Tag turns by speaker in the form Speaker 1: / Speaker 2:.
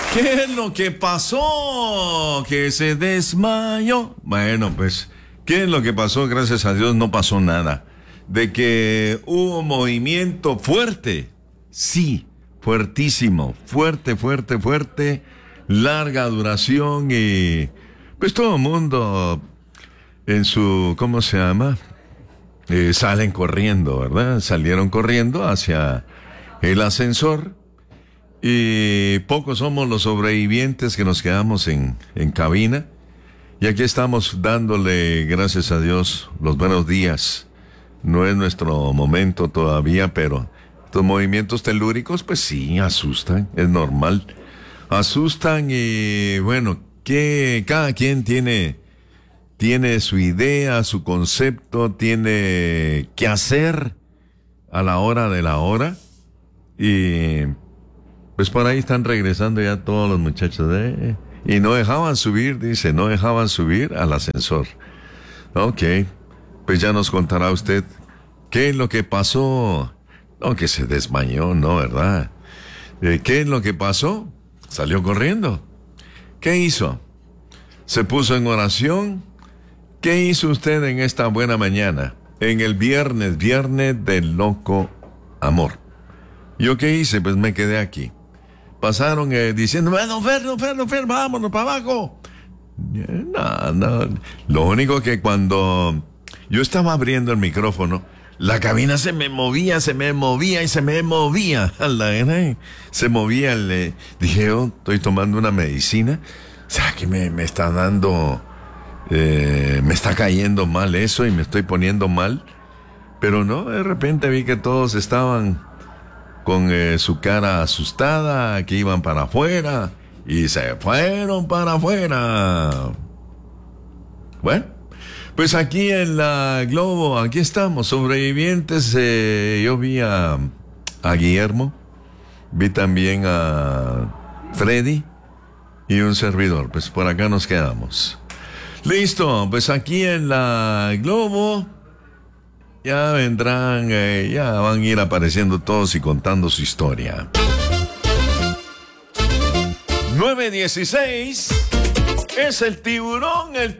Speaker 1: ¿Qué es lo que pasó? Que se desmayó. Bueno, pues, ¿qué es lo que pasó? Gracias a Dios no pasó nada. De que hubo movimiento fuerte. Sí, fuertísimo. Fuerte, fuerte, fuerte. Larga duración y pues todo el mundo en su, ¿cómo se llama? Salen corriendo, ¿verdad? Salieron corriendo hacia el ascensor. Y pocos somos los sobrevivientes que nos quedamos en cabina. Y aquí estamos dándole, gracias a Dios, los buenos días. No es nuestro momento todavía, pero estos movimientos telúricos, pues sí, asustan, es normal. Asustan y bueno, que cada quien tiene su idea, su concepto, tiene que hacer a la hora de la hora. Y pues por ahí están regresando ya todos los muchachos y no dejaban subir, dice, no dejaban subir al ascensor. Ok, pues ya nos contará usted qué es lo que pasó. No, que se desmayó, no, ¿verdad? ¿Qué es lo que pasó? Salió corriendo. ¿Qué hizo? ¿Se puso en oración? ¿Qué hizo usted en esta buena mañana? En el viernes del loco amor. ¿Yo qué hice? Pues me quedé aquí. Pasaron diciendo, don Fer, vámonos para abajo. No. Lo único que cuando yo estaba abriendo el micrófono, la cabina se me movía. Se me movía. Se movía, dije yo, estoy tomando una medicina. O sea, que me está dando, me está cayendo mal eso y me estoy poniendo mal. Pero no, de repente vi que todos estaban con su cara asustada, que iban para afuera y se fueron para afuera. Bueno, pues aquí en la Globo, aquí estamos, sobrevivientes. Yo vi a Guillermo, vi también a Freddy y un servidor. Pues por acá nos quedamos. Listo, pues aquí en la Globo ya vendrán, ya van a ir apareciendo todos y contando su historia. 9:16 es el tiburón,